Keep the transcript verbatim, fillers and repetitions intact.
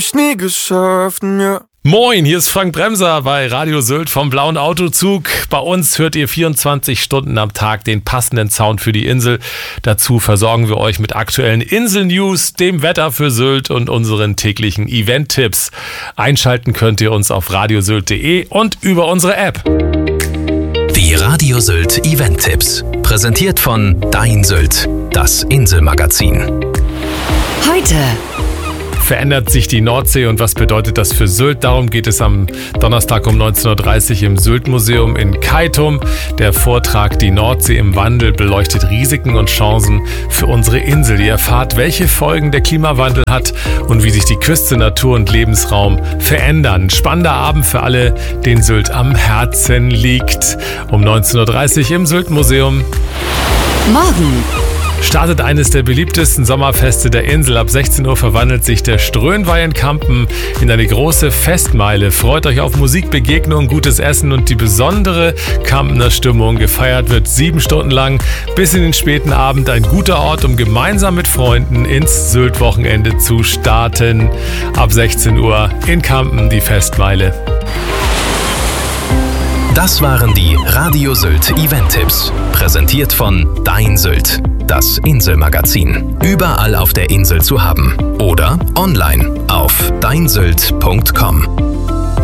ich nie geschafft, ja. Moin, hier ist Frank Bremser bei Radio Sylt vom Blauen Autozug. Bei uns hört ihr vierundzwanzig Stunden am Tag den passenden Sound für die Insel. Dazu versorgen wir euch mit aktuellen Insel-News, dem Wetter für Sylt und unseren täglichen Event-Tipps. Einschalten könnt ihr uns auf radiosylt punkt de und über unsere App. Die Radio Sylt Event-Tipps, präsentiert von Dein Sylt, das Inselmagazin. Heute verändert sich die Nordsee und was bedeutet das für Sylt? Darum geht es am Donnerstag um neunzehn Uhr dreißig im Sylt-Museum in Keitum. Der Vortrag Die Nordsee im Wandel beleuchtet Risiken und Chancen für unsere Insel. Ihr erfahrt, welche Folgen der Klimawandel hat und wie sich die Küste, Natur und Lebensraum verändern. Spannender Abend für alle, denen Sylt am Herzen liegt. Um neunzehn Uhr dreißig im Sylt-Museum. morgen Startet eines der beliebtesten Sommerfeste der Insel. Ab sechzehn Uhr verwandelt sich der Ströhnweih in Kampen in eine große Festmeile. Freut euch auf Musik, Begegnungen, gutes Essen und die besondere Kampener Stimmung. Gefeiert wird sieben Stunden lang bis in den späten Abend. Ein guter Ort, um gemeinsam mit Freunden ins Sylt-Wochenende zu starten. Ab sechzehn Uhr in Kampen die Festmeile. Das waren die Radio Sylt Event-Tipps, präsentiert von Dein Sylt, das Inselmagazin. Überall auf der Insel zu haben oder online auf dein sylt punkt com.